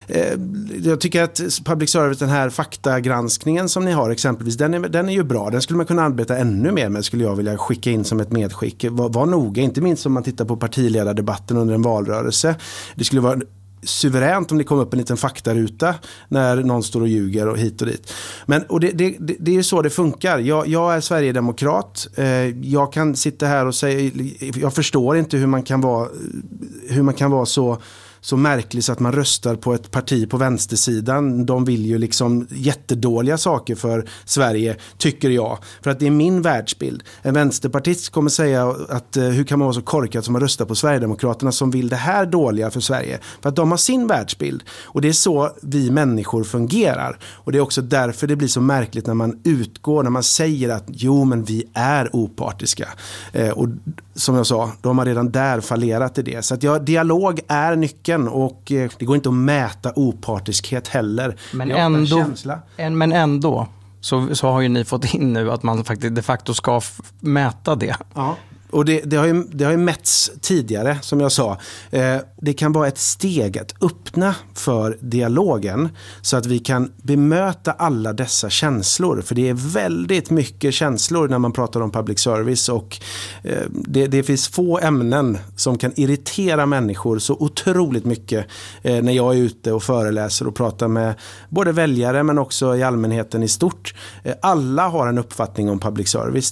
Jag tycker att public service, den här faktagranskningen som ni har exempelvis, den är ju bra. Den skulle man kunna arbeta ännu mer med, skulle jag vilja skicka in som ett medskick. Var noga, inte minst om man tittar på partiledardebatten under en valrörelse. Det skulle vara suveränt om det kom upp en liten faktaruta när någon står och ljuger och hit och dit. Men och det är ju så det funkar. Jag är Sverigedemokrat. Jag kan sitta här och säga, jag förstår inte hur man kan vara så märkligt så att man röstar på ett parti på vänstersidan. De vill ju liksom jättedåliga saker för Sverige, tycker jag. För att det är min världsbild. En vänsterpartist kommer säga att hur kan man vara så korkad som att rösta på Sverigedemokraterna som vill det här dåliga för Sverige? För att de har sin världsbild. Och det är så vi människor fungerar. Och det är också därför det blir så märkligt när man säger att jo, men vi är opartiska. Och som jag sa, de har redan där fallerat i det. Så att dialog är nyckeln, och det går inte att mäta opartiskhet heller. Men ändå så har ju ni fått in nu att man faktiskt de facto ska mäta det. Ja. Och det har ju mätts tidigare, som jag sa. Det kan vara ett steg att öppna för dialogen så att vi kan bemöta alla dessa känslor. För det är väldigt mycket känslor när man pratar om public service, och det finns få ämnen som kan irritera människor så otroligt mycket när jag är ute och föreläser och pratar med både väljare men också i allmänheten i stort. Alla har en uppfattning om public service.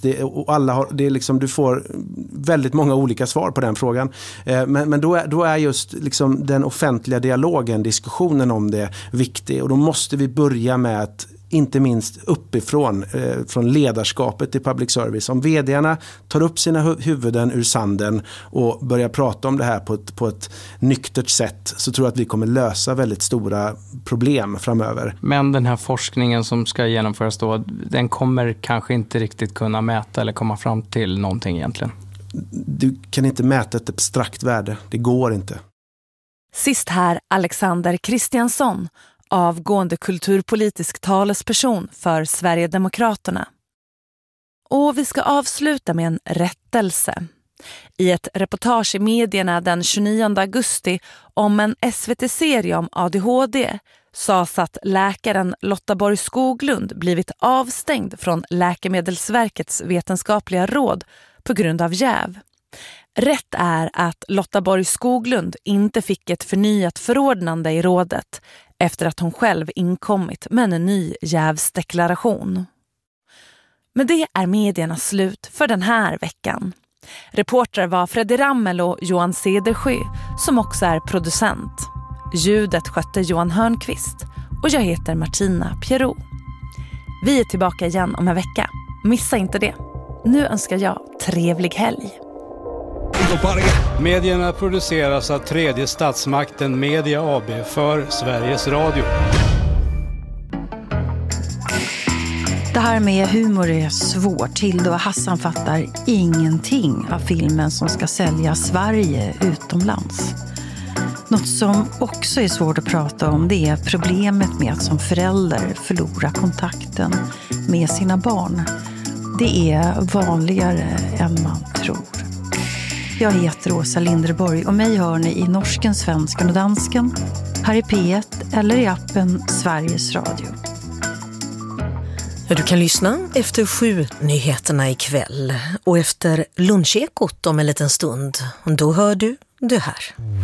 Du får väldigt många olika svar på den frågan. Men då är just liksom den offentliga dialogen, diskussionen om det, viktig. Och då måste vi börja med att, inte minst uppifrån, från ledarskapet i public service. Om vdarna tar upp sina huvuden ur sanden och börjar prata om det här på ett nyktert sätt, så tror jag att vi kommer lösa väldigt stora problem framöver. Men den här forskningen som ska genomföras då, den kommer kanske inte riktigt kunna mäta eller komma fram till någonting egentligen. Du kan inte mäta ett abstrakt värde. Det går inte. Sist här Alexander Kristiansson, avgående kulturpolitisk talesperson för Sverigedemokraterna. Och vi ska avsluta med en rättelse. I ett reportage i medierna den 29 augusti om en SVT-serie om ADHD sades att läkaren Lotta Borg Skoglund blivit avstängd från Läkemedelsverkets vetenskapliga råd på grund av jäv. Rätt är att Lotta Borg Skoglund inte fick ett förnyat förordnande i rådet efter att hon själv inkommit med en ny jävsdeklaration. Men det är mediernas slut för den här veckan. Reportrar var Freddy Rammel och Johan Cedersjö, som också är producent. Ljudet skötte Johan Hörnqvist och jag heter Martina Pierrot. Vi är tillbaka igen om en vecka. Missa inte det. Nu önskar jag trevlig helg. Medierna produceras av tredje statsmakten Media AB för Sveriges Radio. Det här med humor är svårt. Hilda och Hassan fattar ingenting av filmen som ska sälja Sverige utomlands. Något som också är svårt att prata om, det är problemet med att som förälder förlora kontakten med sina barn. Det är vanligare än man tror. Jag heter Åsa Linderborg och mig hör ni i Norsken, Svensken och Dansken, här i P1 eller i appen Sveriges Radio. Du kan lyssna efter 7 nyheterna ikväll och efter lunchekot om en liten stund. Då hör du det här.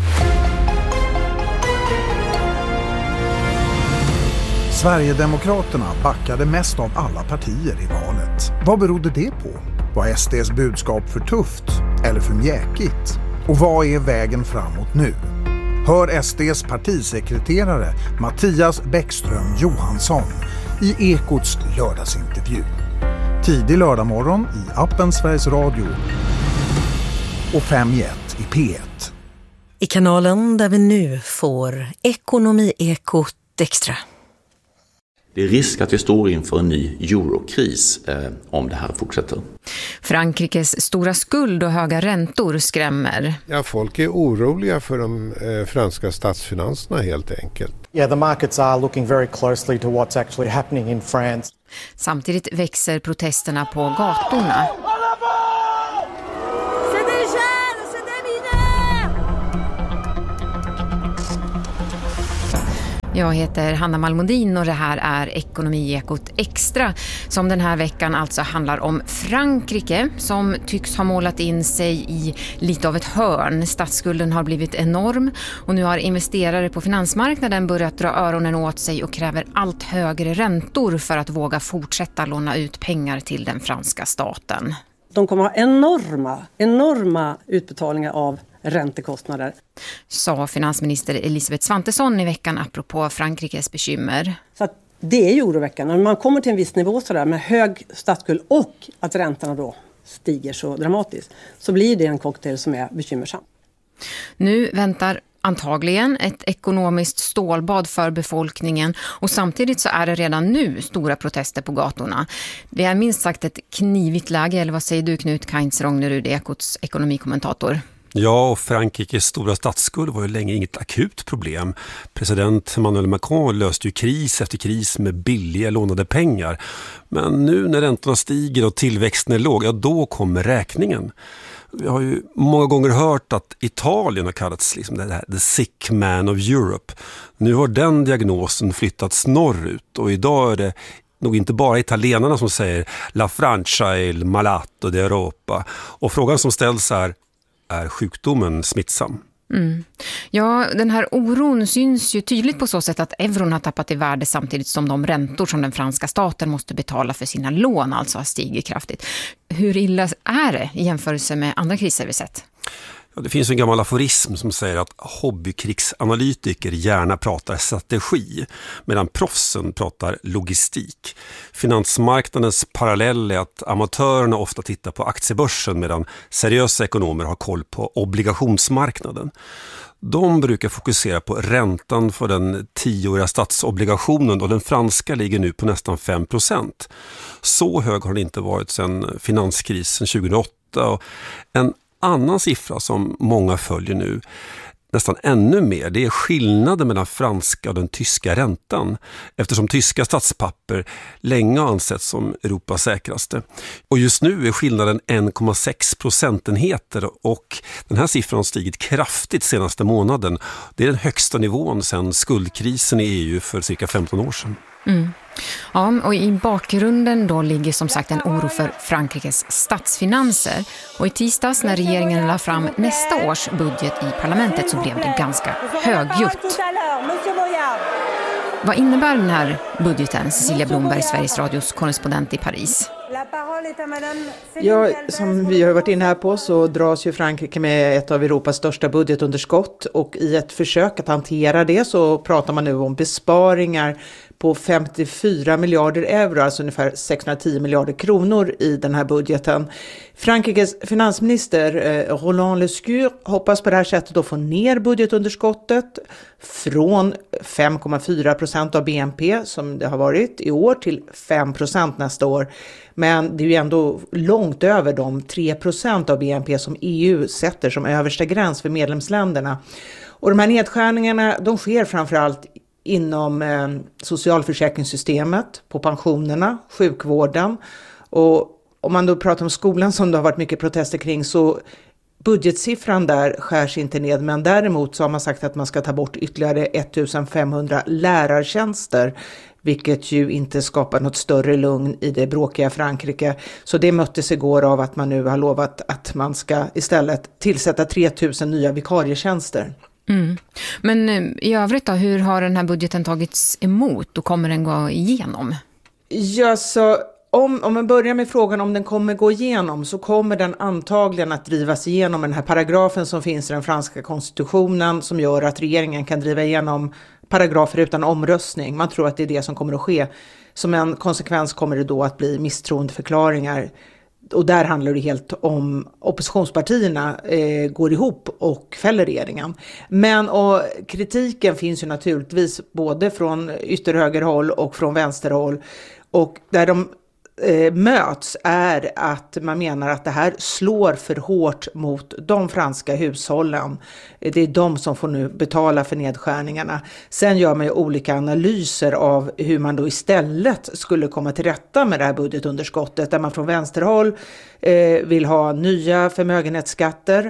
Sverigedemokraterna backade mest av alla partier i valet. Vad berodde det på? Var SDs budskap för tufft eller för mjäkigt? Och vad är vägen framåt nu? Hör SDs partisekreterare Mattias Bäckström Johansson i Ekots lördagsintervju. Tidig lördagmorgon i appen Sveriges Radio och 5 i P1. I kanalen där vi nu får Ekonomi-ekot extra. Det är risk att vi står inför en ny eurokris om det här fortsätter. Frankrikes stora skuld och höga räntor skrämmer. Ja, folk är oroliga för de franska statsfinanserna helt enkelt. Yeah, the markets are looking very closely to what's actually happening in France. Samtidigt växer protesterna på gatorna. Jag heter Hanna Malmodin och det här är Ekonomiekot Extra som den här veckan alltså handlar om Frankrike som tycks ha målat in sig i lite av ett hörn. Statsskulden har blivit enorm och nu har investerare på finansmarknaden börjat dra öronen åt sig och kräver allt högre räntor för att våga fortsätta låna ut pengar till den franska staten. De kommer ha enorma utbetalningar av räntekostnader. Sa finansminister Elisabeth Svantesson i veckan apropå Frankrikes bekymmer. Så att det är ju oroväckande. När man kommer till en viss nivå sådär med hög statsskuld och att räntorna då stiger så dramatiskt så blir det en cocktail som är bekymmersam. Nu väntar antagligen ett ekonomiskt stålbad för befolkningen och samtidigt så är det redan nu stora protester på gatorna. Det är minst sagt ett knivigt läge, eller vad säger du Knut Kainz-Rognerud, Ekots ekonomikommentator? Ja, och Frankrikes stora statsskuld var ju länge inget akut problem. President Emmanuel Macron löste ju kris efter kris med billiga lånade pengar. Men nu när räntorna stiger och tillväxten är låg, ja då kommer räkningen. Vi har ju många gånger hört att Italien har kallats liksom det här, the sick man of Europe. Nu har den diagnosen flyttats norrut och idag är det nog inte bara italienarna som säger La Francia il malato d'Europa. Och frågan som ställs är sjukdomen smittsam? Ja, den här oron syns ju tydligt på så sätt att euron har tappat i värde samtidigt som de räntor som den franska staten måste betala för sina lån alltså har stigit kraftigt. Hur illa är det i jämförelse med andra kriser vi sett? Ja, det finns en gammal aforism som säger att hobbykrigsanalytiker gärna pratar strategi medan proffsen pratar logistik. Finansmarknadens parallell är att amatörerna ofta tittar på aktiebörsen medan seriösa ekonomer har koll på obligationsmarknaden. De brukar fokusera på räntan för den 10-åriga statsobligationen och den franska ligger nu på nästan 5%. Så hög har den inte varit sedan finanskrisen 2008 och en annan siffra som många följer nu, nästan ännu mer, det är skillnaden mellan franska och den tyska räntan. Eftersom tyska statspapper länge har ansetts som Europas säkraste. Och just nu är skillnaden 1,6 procentenheter och den här siffran har stigit kraftigt senaste månaden. Det är den högsta nivån sedan skuldkrisen i EU för cirka 15 år sedan. Ja, och i bakgrunden då ligger som sagt en oro för Frankrikes statsfinanser. Och i tisdags när regeringen la fram nästa års budget i parlamentet så blev det ganska högljutt. Vad innebär den här budgeten, Cecilia Blomberg, Sveriges Radios korrespondent i Paris? Ja, som vi har varit inne här på så dras ju Frankrike med ett av Europas största budgetunderskott och i ett försök att hantera det så pratar man nu om besparingar på 54 miljarder euro, alltså ungefär 610 miljarder kronor i den här budgeten. Frankrikes finansminister Roland Lescure hoppas på det här sättet att få ner budgetunderskottet från 5,4% av BNP som det har varit i år till 5% nästa år. Men det är ju ändå långt över de 3% av BNP som EU sätter som översta gräns för medlemsländerna. Och de här nedskärningarna de sker framförallt inom socialförsäkringssystemet, på pensionerna, sjukvården. Och om man då pratar om skolan som det har varit mycket protester kring så budgetsiffran där skärs inte ned. Men däremot så har man sagt att man ska ta bort ytterligare 1500 lärartjänster. Vilket ju inte skapar något större lugn i det bråkiga Frankrike. Så det möttes igår av att man nu har lovat att man ska istället tillsätta 3000 nya vikarietjänster. Men i övrigt då, hur har den här budgeten tagits emot och kommer den gå igenom? Ja, så om man börjar med frågan om den kommer gå igenom så kommer den antagligen att drivas igenom den här paragrafen som finns i den franska konstitutionen som gör att regeringen kan driva igenom paragrafer utan omröstning. Man tror att det är det som kommer att ske. Som en konsekvens kommer det då att bli misstroendeförklaringar. Och där handlar det helt om oppositionspartierna går ihop och fäller regeringen. Men och kritiken finns ju naturligtvis både från ytterhögerhåll och från vänsterhåll. Och där de möts är att man menar att det här slår för hårt mot de franska hushållen. Det är de som får nu betala för nedskärningarna. Sen gör man ju olika analyser av hur man då istället skulle komma till rätta med det här budgetunderskottet. Där man från vänsterhåll vill ha nya förmögenhetsskatter.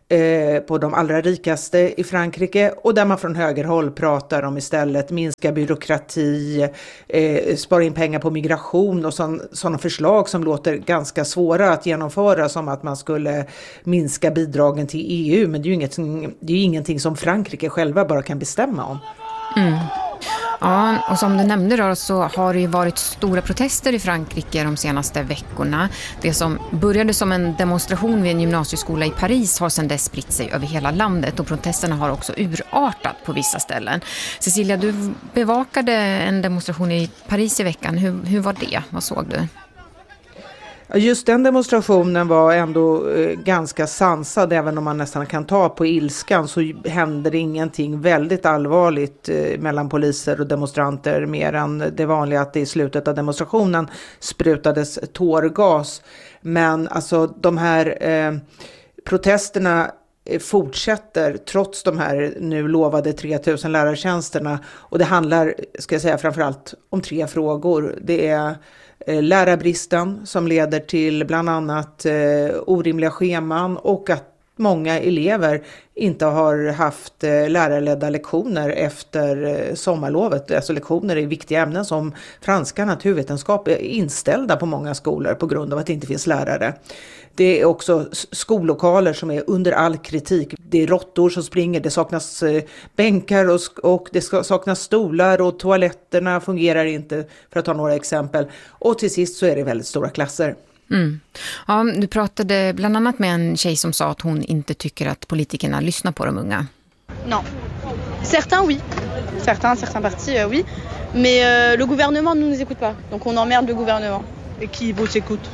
på de allra rikaste i Frankrike, och där man från högerhåll pratar om istället minska byråkrati, spara in pengar på migration och sådana förslag som låter ganska svåra att genomföra, som att man skulle minska bidragen till EU, men det är ju ingenting som Frankrike själva bara kan bestämma om. Mm. Ja, och som du nämnde då, så har det ju varit stora protester i Frankrike de senaste veckorna. Det som började som en demonstration vid en gymnasieskola i Paris har sedan dess spritt sig över hela landet, och protesterna har också urartat på vissa ställen. Cecilia, du bevakade en demonstration i Paris i veckan. Hur var det? Vad såg du? Just den demonstrationen var ändå ganska sansad, även om man nästan kan ta på ilskan, så hände det ingenting väldigt allvarligt mellan poliser och demonstranter, mer än det vanliga att det i slutet av demonstrationen sprutades tårgas. Men alltså de här protesterna fortsätter trots de här nu lovade 3000 lärartjänsterna, och det handlar, ska jag säga, framförallt om 3 frågor. Det är lärarbristen som leder till bland annat orimliga scheman, och att många elever inte har haft lärarledda lektioner efter sommarlovet. Alltså lektioner i viktiga ämnen som franska, naturvetenskap är inställda på många skolor på grund av att det inte finns lärare. Det är också skollokaler som är under all kritik. Det är råttor som springer, det saknas bänkar och det saknas stolar, och toaletterna fungerar inte, för att ta några exempel. Och till sist så är det väldigt stora klasser. Mm. Ja, du pratade bland annat med en tjej som sa att hon inte tycker att politikerna lyssnar på de unga. Non. Certains oui. Certains partis oui. Mais le gouvernement nous écoute pas. Donc on emmerde le gouvernement. Et qui vous écoute?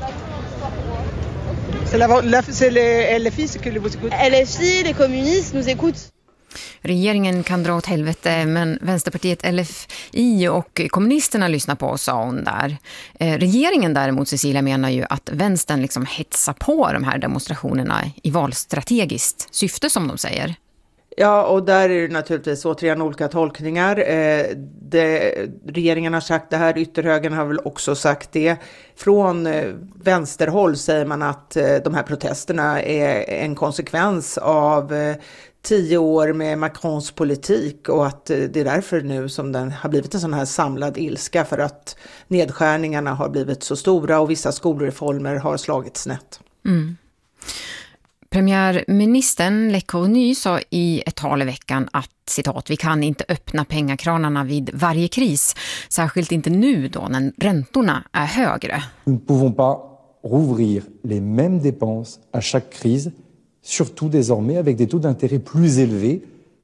C'est les LFI qui vous écoute. LFI, les communistes nous écoutent. Regeringen kan dra åt helvete, men Vänsterpartiet, LFI och kommunisterna lyssnar på oss, sa hon där. Regeringen däremot, Cecilia, menar ju att vänstern liksom hetsar på de här demonstrationerna i valstrategiskt syfte, som de säger. Ja, och där är det naturligtvis återigen olika tolkningar. Regeringen har sagt det här, ytterhögern har väl också sagt det. Från vänsterhåll säger man att de här protesterna är en konsekvens av 10 år med Macrons politik, och att det är därför nu som den har blivit en sån här samlad ilska, för att nedskärningarna har blivit så stora och vissa skolreformer har slagit snett. Mm. Premiärministern Le Cornu sa i ett tal i veckan att, citat, vi kan inte öppna pengakranarna vid varje kris, särskilt inte nu då när räntorna är högre. Nous ne pouvons pas rouvrir les mêmes dépenses à chaque crise, surtout désormais avec des taux d'intérêt plus élevés.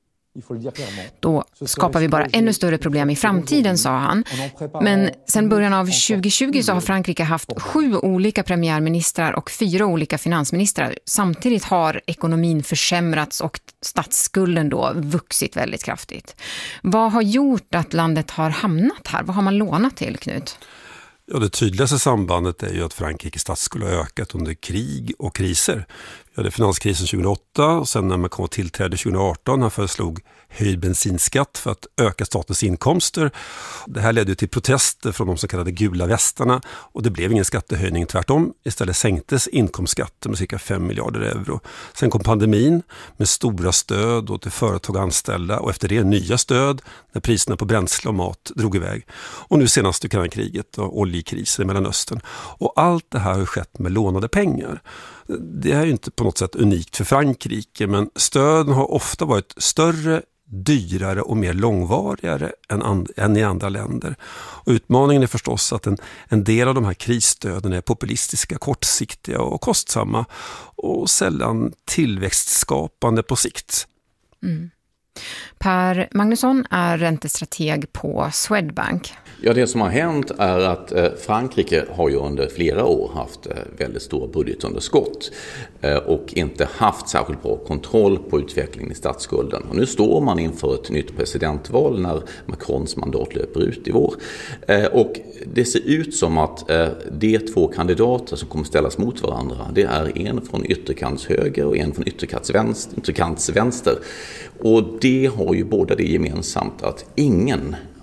Då skapar vi bara ännu större problem i framtiden, sa han. Men sedan början av 2020 så har Frankrike haft 7 olika premiärministrar och 4 olika finansministrar. Samtidigt har ekonomin försämrats och statsskulden då vuxit väldigt kraftigt. Vad har gjort att landet har hamnat här? Vad har man lånat till, Knut? Ja, det tydligaste sambandet är ju att Frankrikes statsskuld har ökat under krig och kriser. Vi hade finanskrisen 2008 och sen när Macron tillträdde 2018, han föreslog höjd bensinskatt för att öka statens inkomster. Det här ledde till protester från de så kallade gula västarna, och det blev ingen skattehöjning, tvärtom. Istället sänktes inkomstskatten med cirka 5 miljarder euro. Sen kom pandemin med stora stöd till företag och anställda, och efter det nya stöd när priserna på bränsle och mat drog iväg. Och nu senast Ukraina-kriget och oljekrisen i Mellanöstern. Och allt det här har skett med lånade pengar. Det är ju inte på något sätt unikt för Frankrike, men stöden har ofta varit större, dyrare och mer långvarigare än i andra länder. Och utmaningen är förstås att en del av de här krisstöden är populistiska, kortsiktiga och kostsamma, och sällan tillväxtskapande på sikt. Mm. Per Magnusson är räntestrateg på Swedbank. Ja, det som har hänt är att Frankrike har ju under flera år haft väldigt stora budgetunderskott och inte haft särskilt bra kontroll på utvecklingen i statsskulden. Och nu står man inför ett nytt presidentval när Macrons mandat löper ut i vår. Och det ser ut som att de 2 kandidater som kommer ställas mot varandra, det är en från ytterkants höger och en från ytterkants vänster. Och det har ju båda det gemensamt att ingen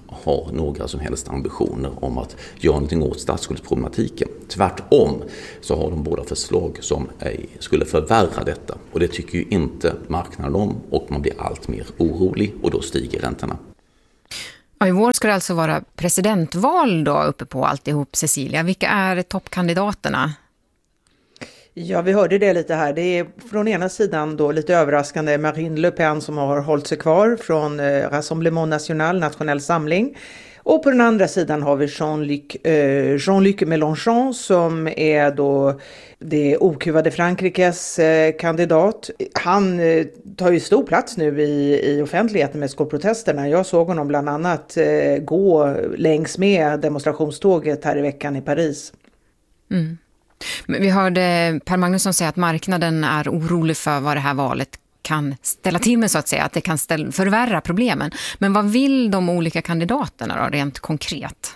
har några som helst ambitioner om att göra någonting åt statsskuldsproblematiken. Tvärtom så har de båda förslag som skulle förvärra detta. Och det tycker ju inte marknaden om, och man blir allt mer orolig och då stiger räntorna. Ja, i vår ska det alltså vara presidentval då uppe på alltihop, Cecilia. Vilka är toppkandidaterna? Ja, vi hörde det lite här. Det är från ena sidan då lite överraskande Marine Le Pen som har hållit sig kvar från Rassemblement National, nationell samling. Och på den andra sidan har vi Jean-Luc Mélenchon som är då det okuvade Frankrikes kandidat. Han tar ju stor plats nu i offentligheten med skolprotesterna. Jag såg honom bland annat gå längs med demonstrationståget här i veckan i Paris. Mm. Vi hörde Per Magnusson säga att marknaden är orolig för vad det här valet kan ställa till med, så att säga, att det kan förvärra problemen. Men vad vill de olika kandidaterna då, rent konkret?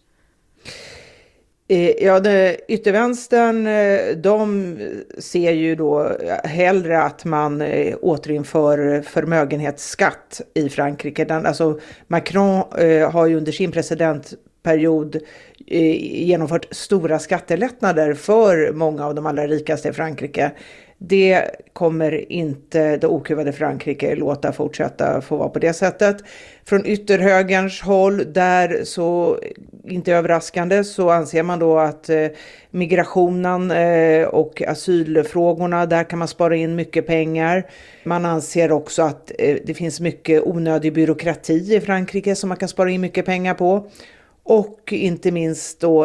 Ja, yttervänstern, de ser ju då hellre att man återinför förmögenhetsskatt i Frankrike. Alltså Macron har ju under sin presidentperiod genomfört stora skattelättnader för många av de allra rikaste i Frankrike. Det kommer inte det okuvade Frankrike låta fortsätta få vara på det sättet. Från ytterhögerns håll, där så inte överraskande, så anser man då att migrationen och asylfrågorna, där kan man spara in mycket pengar. Man anser också att det finns mycket onödig byråkrati i Frankrike som man kan spara in mycket pengar på. Och inte minst då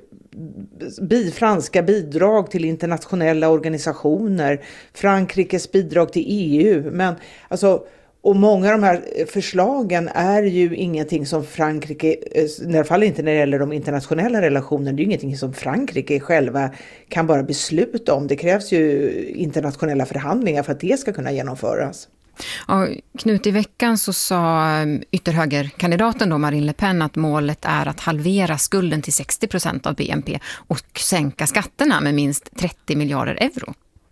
franska bidrag till internationella organisationer, Frankrikes bidrag till EU. Men alltså, och många av de här förslagen är ju ingenting som Frankrike, i alla fall inte när det gäller de internationella relationerna, det är ju ingenting som Frankrike själva kan bara besluta om. Det krävs ju internationella förhandlingar för att det ska kunna genomföras. Ja, Knut, i veckan så sa ytterhögerkandidaten då Marine Le Pen att målet är att halvera skulden till 60% av BNP och sänka skatterna med minst 30 miljarder euro.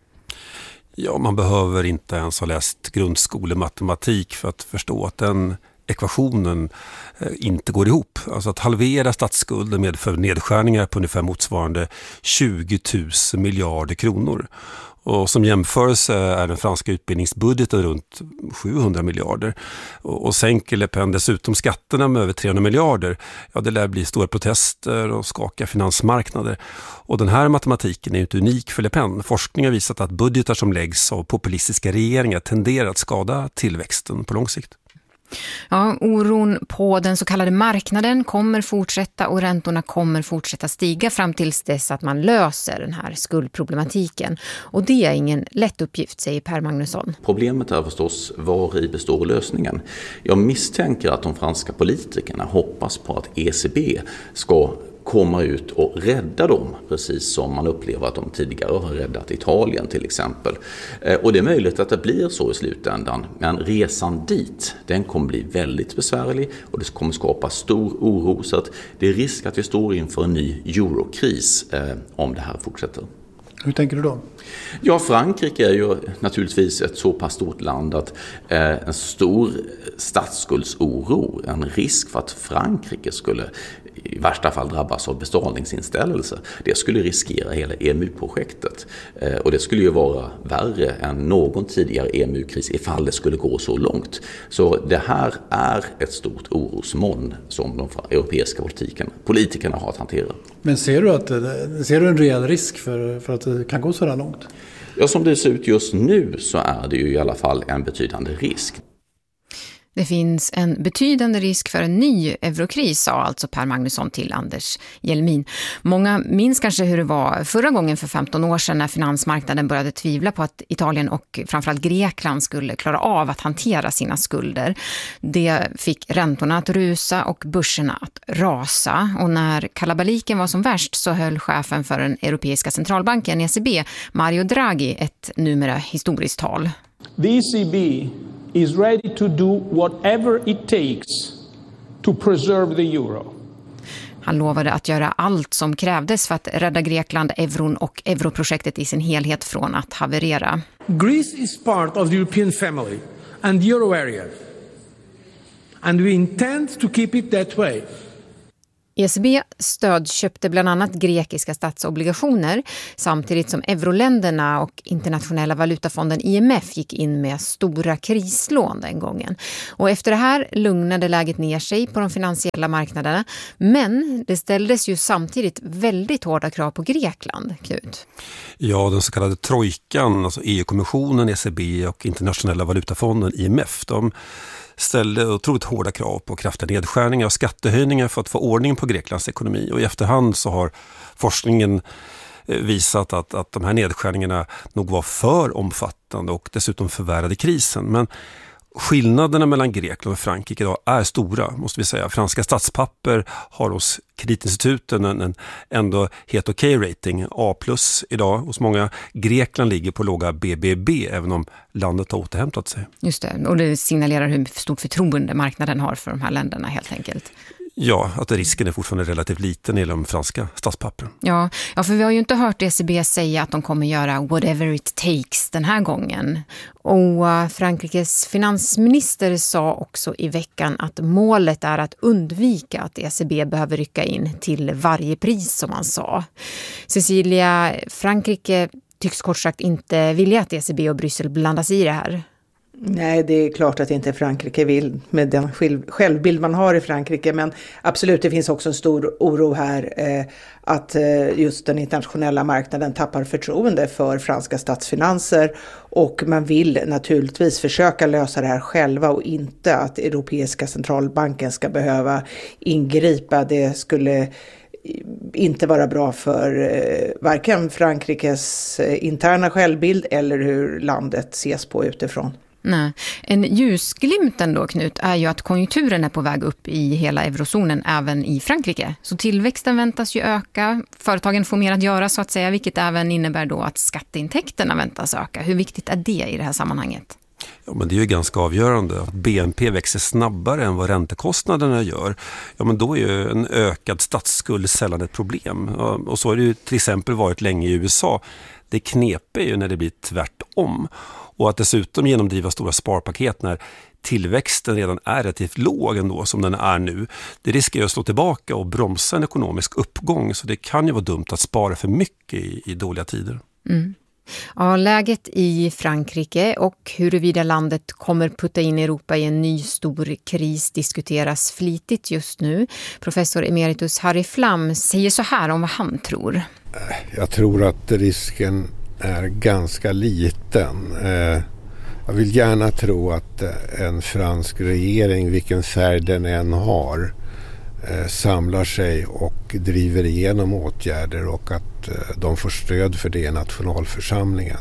Ja, man behöver inte ens ha läst grundskolematematik för att förstå att den ekvationen inte går ihop. Alltså att halvera statsskulden medför nedskärningar på ungefär motsvarande 20 000 miljarder kronor. Och som jämförelse är den franska utbildningsbudgeten runt 700 miljarder. Och sänker Le Pen dessutom skatterna med över 300 miljarder. Ja, det lär bli stora protester och skaka finansmarknader. Och den här matematiken är inte unik för Le Pen. Forskning har visat att budgetar som läggs av populistiska regeringar tenderar att skada tillväxten på lång sikt. Ja, oron på den så kallade marknaden kommer fortsätta och räntorna kommer fortsätta stiga fram tills dess att man löser den här skuldproblematiken. Och det är ingen lätt uppgift, säger Per Magnusson. Problemet är förstås var i består lösningen. Jag misstänker att de franska politikerna hoppas på att ECB ska komma ut och rädda dem, precis som man upplever att de tidigare har räddat Italien till exempel. Och det är möjligt att det blir så i slutändan, men resan dit, den kommer bli väldigt besvärlig och det kommer skapa stor oro, så att det är risk att vi står inför en ny eurokris om det här fortsätter. Hur tänker du då? Ja, Frankrike är ju naturligtvis ett så pass stort land att en stor statsskuldsoro, en risk för att Frankrike skulle i värsta fall drabbas av betalningsinställelse, det skulle riskera hela EMU-projektet. Och det skulle ju vara värre än någon tidigare EMU-kris ifall det skulle gå så långt. Så det här är ett stort orosmoln som de europeiska politikerna har att hantera. Men ser du en reell risk för att det kan gå så här långt? Ja, som det ser ut just nu så är det ju i alla fall en betydande risk. Det finns en betydande risk för en ny eurokris, sa alltså Per Magnusson till Anders Hjelmin. Många minns kanske hur det var förra gången för 15 år sedan när finansmarknaden började tvivla på att Italien och framförallt Grekland skulle klara av att hantera sina skulder. Det fick räntorna att rusa och börserna att rasa. Och när kalabaliken var som värst så höll chefen för den europeiska centralbanken ECB, Mario Draghi, ett numera historiskt tal. The ECB is ready to do whatever it takes to preserve the euro. Han lovade att göra allt som krävdes för att rädda Grekland, euron och europrojektet i sin helhet från att haverera. Greece is part of the European family and the euro area. And we intend to keep it that way. ECB stödköpte bland annat grekiska statsobligationer samtidigt som euroländerna och internationella valutafonden IMF gick in med stora krislån den gången. Och efter det här lugnade läget ner sig på de finansiella marknaderna, men det ställdes ju samtidigt väldigt hårda krav på Grekland, Knut. Ja, den så kallade trojkan, alltså EU-kommissionen, ECB och internationella valutafonden IMF, de ställde otroligt hårda krav på kraftiga nedskärningar och skattehöjningar för att få ordning på Greklands ekonomi. Och i efterhand så har forskningen visat att de här nedskärningarna nog var för omfattande och dessutom förvärrade krisen. Men skillnaderna mellan Grekland och Frankrike idag är stora, måste vi säga. Franska statspapper har hos kreditinstituten en ändå helt okej rating, A+ idag hos många. Grekland ligger på låga BBB, även om landet har återhämtat sig. Just det, och det signalerar hur stort förtroende marknaden har för de här länderna helt enkelt. Ja, att risken är fortfarande relativt liten i de franska statspappren. Ja, för vi har ju inte hört ECB säga att de kommer göra whatever it takes den här gången. Och Frankrikes finansminister sa också i veckan att målet är att undvika att ECB behöver rycka in till varje pris, som han sa. Cecilia, Frankrike tycks kort sagt inte vilja att ECB och Bryssel blandas i det här. Nej, det är klart att inte Frankrike vill med den självbild man har i Frankrike, men absolut, det finns också en stor oro här att just den internationella marknaden tappar förtroende för franska statsfinanser, och man vill naturligtvis försöka lösa det här själva och inte att Europeiska centralbanken ska behöva ingripa. Det skulle inte vara bra för varken Frankrikes interna självbild eller hur landet ses på utifrån. Nej. En ljusglimt ändå, Knut, är ju att konjunkturen är på väg upp i hela eurozonen, även i Frankrike. Så tillväxten väntas ju öka, företagen får mer att göra så att säga, vilket även innebär då att skatteintäkterna väntas öka. Hur viktigt är det i det här sammanhanget? Ja, men det är ju ganska avgörande att BNP växer snabbare än vad räntekostnaderna gör. Ja, men då är ju en ökad statsskuld sällan ett problem. Och så har det ju till exempel varit länge i USA. Det kneper ju när det blir tvärtom. Och att dessutom genomdriva stora sparpaket när tillväxten redan är relativt låg ändå som den är nu, det riskerar att slå tillbaka och bromsa en ekonomisk uppgång. Så det kan ju vara dumt att spara för mycket i dåliga tider. Mm. Ja, läget i Frankrike och huruvida landet kommer putta in Europa i en ny stor kris diskuteras flitigt just nu. Professor emeritus Harry Flam säger så här om vad han tror. Jag tror att risken är ganska liten. Jag vill gärna tro att en fransk regering, vilken färg den än har, samlar sig och driver igenom åtgärder och att de får stöd för det i nationalförsamlingen.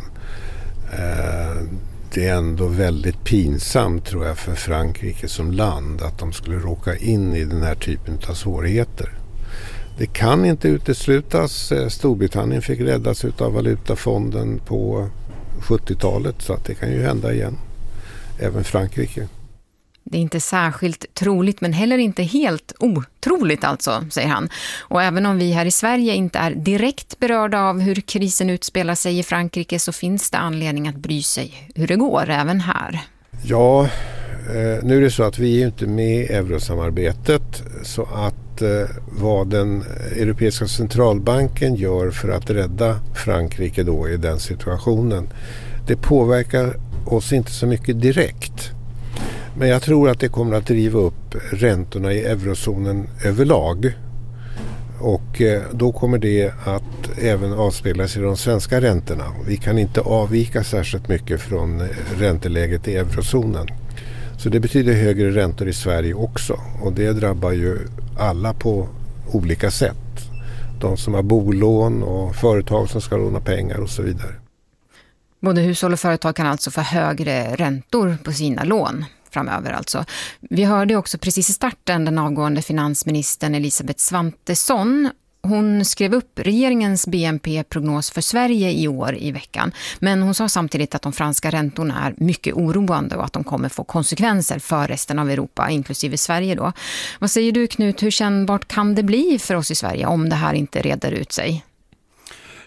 Det är ändå väldigt pinsamt, tror jag, för Frankrike som land att de skulle råka in i den här typen av svårigheter. Det kan inte uteslutas. Storbritannien fick räddas av valutafonden på 70-talet, så att det kan ju hända igen. Även Frankrike. Det är inte särskilt troligt, men heller inte helt otroligt alltså, säger han. Och även om vi här i Sverige inte är direkt berörda av hur krisen utspelar sig i Frankrike, så finns det anledning att bry sig hur det går även här. Ja, nu är det så att vi är inte med i eurosamarbetet, så att vad den Europeiska centralbanken gör för att rädda Frankrike då i den situationen, det påverkar oss inte så mycket direkt. Men jag tror att det kommer att driva upp räntorna i eurozonen överlag. Och då kommer det att även avspeglas i de svenska räntorna. Vi kan inte avvika särskilt mycket från ränteläget i eurozonen. Så det betyder högre räntor i Sverige också. Och det drabbar ju alla på olika sätt. De som har bolån och företag som ska låna pengar och så vidare. Både hushåll och företag kan alltså få högre räntor på sina lån framöver alltså. Vi hörde också precis i starten den avgående finansministern Elisabeth Svantesson. Hon skrev upp regeringens BNP-prognos för Sverige i år i veckan. Men hon sa samtidigt att de franska räntorna är mycket oroande och att de kommer få konsekvenser för resten av Europa, inklusive Sverige då. Vad säger du, Knut, hur kännbart kan det bli för oss i Sverige om det här inte reder ut sig?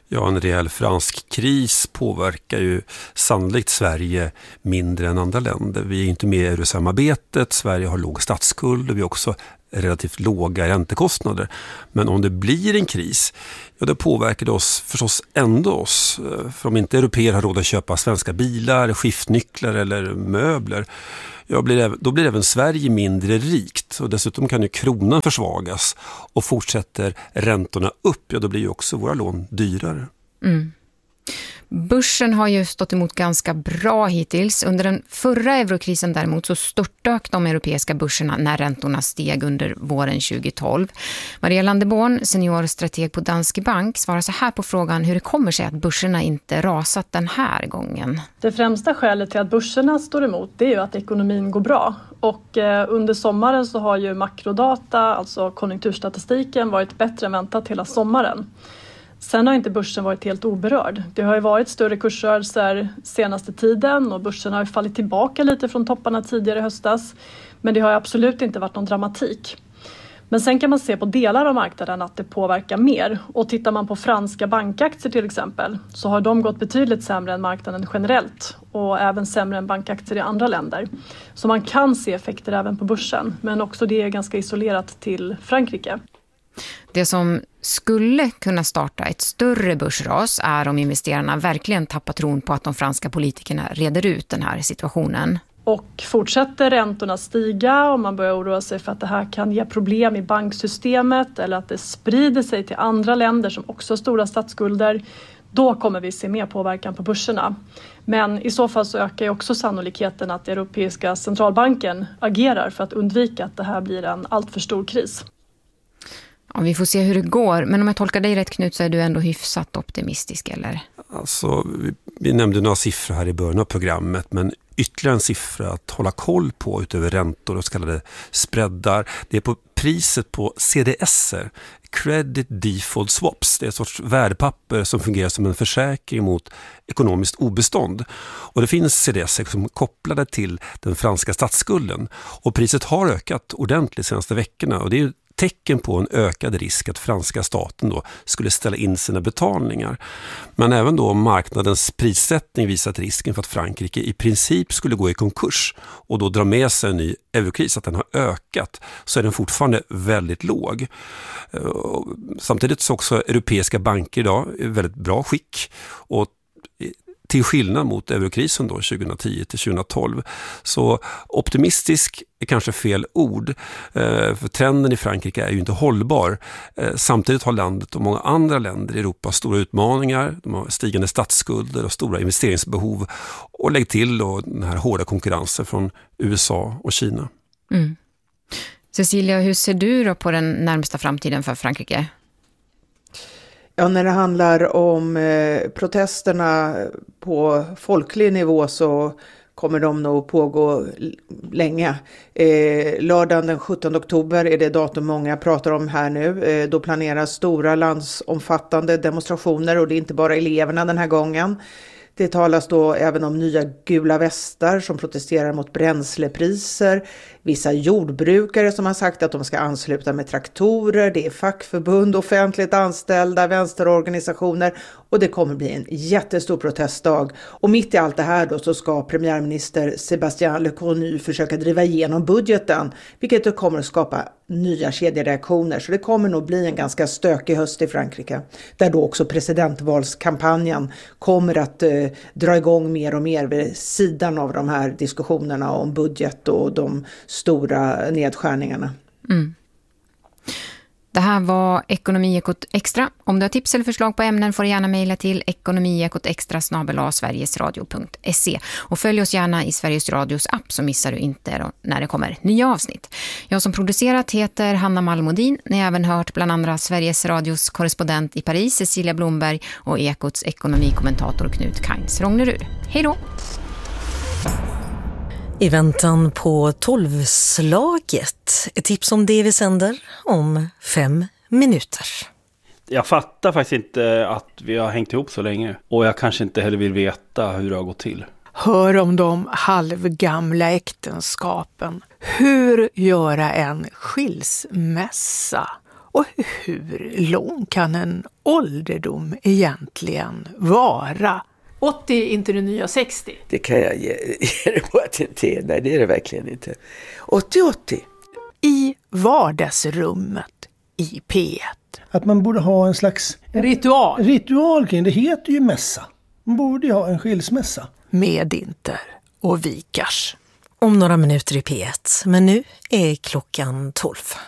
Ja, en rejäl fransk kris påverkar ju sannolikt Sverige mindre än andra länder. Vi är inte med i eurosamarbetet, Sverige har låg statsskuld och vi har också relativt låga räntekostnader. Men om det blir en kris, ja, det påverkar det oss förstås ändå oss. För om inte europeer har råd att köpa svenska bilar, skiftnycklar eller möbler, ja, då blir även Sverige mindre rikt. Och dessutom kan ju kronan försvagas och fortsätter räntorna upp, ja, då blir ju också våra lån dyrare. Mm. Börsen har ju stått emot ganska bra hittills. Under den förra eurokrisen däremot så störtdök de europeiska börserna när räntorna steg under våren 2012. Maria Landeborn, seniorstrateg på Danske Bank, svarar så här på frågan hur det kommer sig att börserna inte rasat den här gången. Det främsta skälet till att börserna står emot, det är ju att ekonomin går bra. Och under sommaren så har ju makrodata, alltså konjunkturstatistiken, varit bättre än väntat hela sommaren. Sen har inte börsen varit helt oberörd. Det har ju varit större kursrörelser senaste tiden och börsen har ju fallit tillbaka lite från topparna tidigare i höstas. Men det har absolut inte varit någon dramatik. Men sen kan man se på delar av marknaden att det påverkar mer. Och tittar man på franska bankaktier till exempel så har de gått betydligt sämre än marknaden generellt. Och även sämre än bankaktier i andra länder. Så man kan se effekter även på börsen. Men också det är ganska isolerat till Frankrike. Det som skulle kunna starta ett större börsras är om investerarna verkligen tappar tron på att de franska politikerna reder ut den här situationen. Och fortsätter räntorna stiga och man börjar oroa sig för att det här kan ge problem i banksystemet eller att det sprider sig till andra länder som också har stora statsskulder, då kommer vi se mer påverkan på börserna. Men i så fall så ökar ju också sannolikheten att Europeiska centralbanken agerar för att undvika att det här blir en alltför stor kris. Ja, vi får se hur det går. Men om jag tolkar dig rätt, Knut, så är du ändå hyfsat optimistisk, eller? Alltså, vi nämnde några siffror här i början av programmet, men ytterligare en siffra att hålla koll på utöver räntor och så kallade spreadar, det är på priset på CDSer, Credit Default Swaps. Det är ett sorts värdepapper som fungerar som en försäkring mot ekonomiskt obestånd. Och det finns CDSer som är kopplade till den franska statsskulden. Och priset har ökat ordentligt de senaste veckorna och det är ju tecken på en ökad risk att franska staten då skulle ställa in sina betalningar. Men även då marknadens prissättning visat risken för att Frankrike i princip skulle gå i konkurs och då dra med sig en ny eurokris, att den har ökat, så är den fortfarande väldigt låg. Samtidigt så också europeiska banker idag är väldigt bra skick och till skillnad mot eurokrisen då 2010 till 2012. Så optimistisk är kanske fel ord, för trenden i Frankrike är ju inte hållbar. Samtidigt har landet och många andra länder i Europa stora utmaningar. De har stigande statsskulder och stora investeringsbehov och lägg till då den här hårda konkurrensen från USA och Kina. Mm. Cecilia, hur ser du då på den närmsta framtiden för Frankrike? Ja, när det handlar om protesterna på folklig nivå så kommer de nog pågå länge. Lördagen den 17 oktober är det datum många pratar om här nu. Då planeras stora landsomfattande demonstrationer och det är inte bara eleverna den här gången. Det talas då även om nya gula västar som protesterar mot bränslepriser. Vissa jordbrukare som har sagt att de ska ansluta med traktorer. Det är fackförbund, offentligt anställda, vänsterorganisationer. Och det kommer bli en jättestor protestdag. Och mitt i allt det här då så ska premiärminister Sébastien Lecornu försöka driva igenom budgeten. Vilket då kommer att skapa nya kedjereaktioner. Så det kommer nog bli en ganska stökig höst i Frankrike. Där då också presidentvalskampanjen kommer att dra igång mer och mer vid sidan av de här diskussionerna om budget och de stora nedskärningarna. Mm. Det här var Ekonomiekot Extra. Om du har tips eller förslag på ämnen får du gärna mejla till ekonomiekotextra@sverigesradio.se och följ oss gärna i Sveriges Radios app så missar du inte när det kommer nya avsnitt. Jag som producerat heter Hanna Malmodin. Ni har även hört bland andra Sveriges Radios korrespondent i Paris, Cecilia Blomberg, och Ekots ekonomikommentator Knut Kains Rognerud. Hej då! I väntan på 12-slaget, ett tips om det vi sänder om 5 minuter. Jag fattar faktiskt inte att vi har hängt ihop så länge. Och jag kanske inte heller vill veta hur det har gått till. Hör om de halvgamla äktenskapen. Hur göra en skilsmässa? Och hur lång kan en ålderdom egentligen vara? 80 är inte det nya 60. Det kan jag ge dig på att det inte är. Nej, det är det verkligen inte. 80. I vardagsrummet i P1. Att man borde ha en slags ritual kring det. Heter ju mässa. Man borde ju ha en skilsmässa. Med Inter och Vikars. Om några minuter i P1, men nu är klockan 12.